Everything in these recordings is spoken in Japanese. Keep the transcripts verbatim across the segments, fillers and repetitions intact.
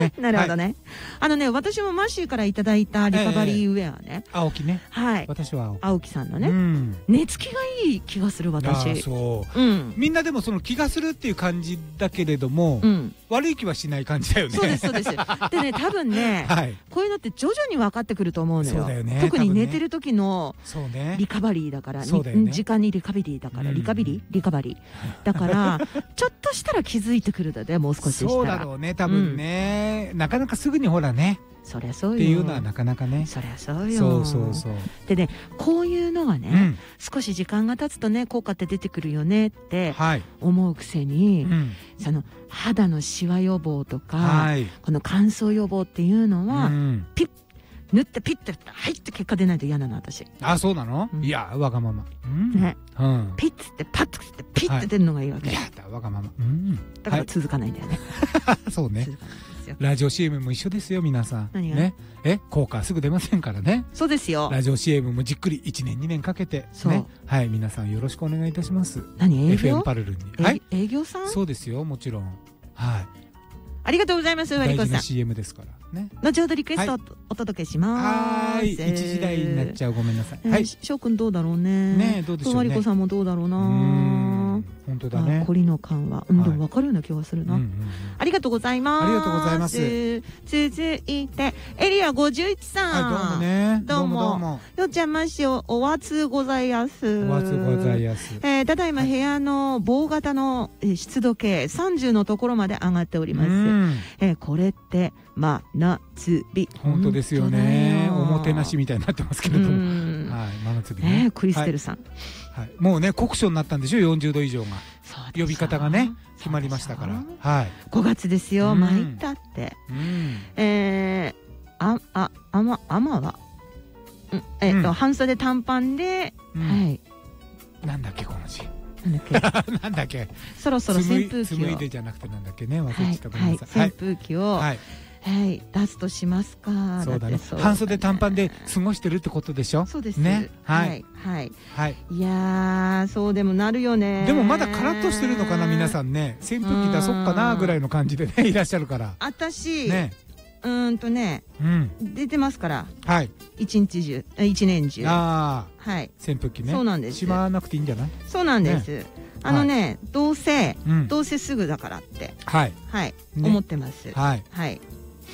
なるほどね。あのね、私もマッシーからいただいたリカバリーウェアね。 青木ね。 はい。 私は青木。 青木さんのね。寝つきがいい気がする私。 あ、そう。みんなでもその気がするっていう感じだけれども、悪い気はしない感じだよね。 そうですそうです。でね、多分ね、こういうのって徐々に分かってくると思うのよ。特に寝てる時のリカバリーだから、時間にリカビリーだから、リカビリーリカバリーだから、ちょっとしたら気づいてくるだね、もう少ししたら。 そうだろうね、多分ね。なかなかすぐにほらね。 そりゃそうよ。 っていうのはなかなかね。 そりゃそうよ。 そうそうそう。 でね、こういうのはね、少し時間が経つとね、効果って出てくるよねって思うくせに、その肌のシワ予防とか、この乾燥予防っていうのは、ピッ塗ってピッて入って結果出ないと嫌なの私。 あ、そうなの？いや、わがまま。 ね。ピッてパッてピッて出るのがいいわけ。 いやだ、わがまま。 だから続かないんだよね。 そうね。ラジオ シーエム も一緒ですよ、皆さん。 何がね。え、効果すぐ出ませんからね。 そうですよ。 ラジオ シーエム もじっくりいちねんにねんかけてね。はい、皆さんよろしくお願いいたします。 何？営業？ エフエム パルルンに。はい。 営業さん？ そうですよ、もちろん。はい。 ありがとうございます、わりこさん。 大事な シーエム ですからね。 後ほどリクエストをお届けします。 はい。一時代になっちゃう、ごめんなさい。はい。 翔くんどうだろうね。 ね、どうでしょうね。 わりこさんもどうだろうな。 本当だね。 コリの感は、うん、でも分かるような気がするな。ありがとうございます。 ありがとうございます。 続いてエリアごじゅういちさん。 どうもね。 どうもどうも。よっちゃんましおおわつございやす。 おわつございやす。 えただいま部屋の棒型の湿度計さんじゅうのところまで上がっております。えこれって真夏日。 本当ですよね。おもてなしみたいになってますけれども。はい、真夏日ね。 クリステルさん。 はい、もうね酷暑になったんでしょ、よんじゅうど以上が呼び方がね決まりましたから。はい、 ごがつですよ。参ったって。えあああまあまはえっと半袖短パンで、はい、 なんだっけこの字、 なんだっけなんだっけ、 そろそろ扇風機を、 紡いでじゃなくてなんだっけね、忘れちゃった、ごめんなさい。 扇風機をはい、出すとしますか。 そうだね。半袖短パンで過ごしてるってことでしょ。 そうですね。 はいはいはい。いやそうでもなるよね。 でもまだカラッとしてるのかな、皆さんね。扇風機出そっかなぐらいの感じでねいらっしゃるから。 私ね、うんとね、出てますから。 はい。 一日中、一年中。 ああ。 はい。 扇風機ね。 そうなんです。 しまわなくていいんじゃない？ そうなんです。あのね、どうせどうせすぐだからってはいはい思ってます。はいはい。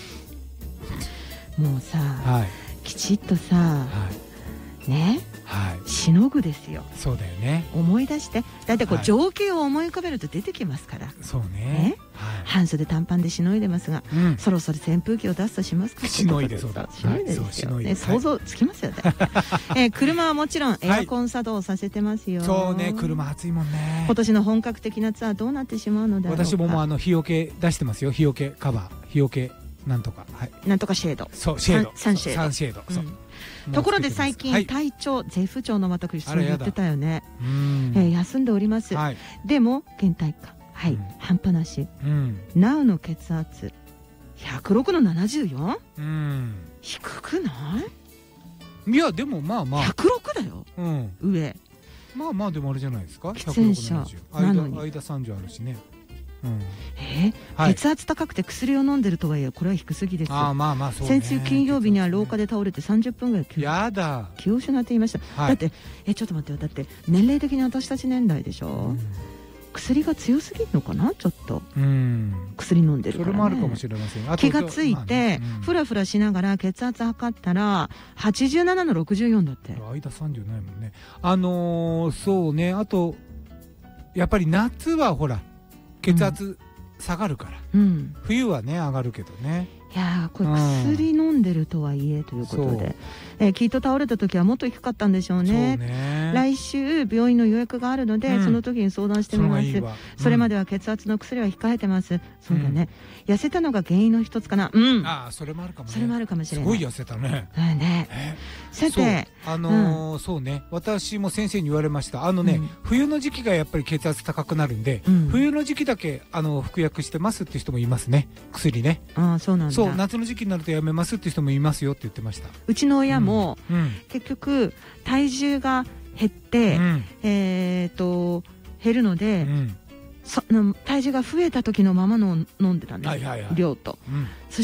もうさ、きちっとさ、ね、しのぐですよ。 そうだよね。 思い出して、だってこう情景を思い浮かべると出てきますから。 そうね。 半袖短パンでしのいでますが、そろそろ扇風機を出すとしますか。 しのいでそうだ。 しのいでですよね。想像つきますよね。え車はもちろんエアコン作動させてますよ。 そうね、車暑いもんね。 今年の本格的なツアーどうなってしまうのだろうか。 私ももうあの日よけ出してますよ。日よけカバー、日よけなんとか、はい。 なんとかシェード。 そう、シェード。 サンシェード。 サンシェード。そう。 ところで最近体調絶不調の私そう言ってたよね。え休んでおります。でも倦怠感はい半端なし。ナウの血圧ひゃくろくのななじゅうよん。低くない？ いやでもまあまあ。 ひゃくろくだよ。上。 まあまあでもあれじゃないですか。 喫煙者なのに。 間さんじゅうあるしね。 え血圧高くて薬を飲んでるとはいえこれは低すぎです。 あまあまあそうね。 先週金曜日には廊下で倒れてさんじゅっぷんぐらいやだ気を失っていました。だってえちょっと待ってよ、だって年齢的に私たち年代でしょ。薬が強すぎるのかな、ちょっと薬飲んでるからね。 それもあるかもしれません。 気がついてふらふらしながら血圧測ったらはちじゅうななのろくじゅうよんだって。 間さんじゅうないもんね。あのそうね、あとやっぱり夏はほら血圧下がるから、冬はね上がるけどね。 いやこれ薬飲んでるとはいえということで、えきっと倒れた時はもっと低かったんでしょうね。来週病院の予約があるのでその時に相談してみます。それまでは血圧の薬は控えてます。そうだね、痩せたのが原因の一つかな。うん、 あそれもあるかもね。 それもあるかもしれない。 すごい痩せたね。 ね。さてあのそうね、私も先生に言われました。あのね冬の時期がやっぱり血圧高くなるんで冬の時期だけあの服薬してますっていう人もいますね、薬ね。 ああそうなんだ。 そう、夏の時期になるとやめますっていう人もいますよって言ってました。 うちの親も結局体重が減ってえっと減るので体重が増えた時のままの飲んでたんです、量と。そし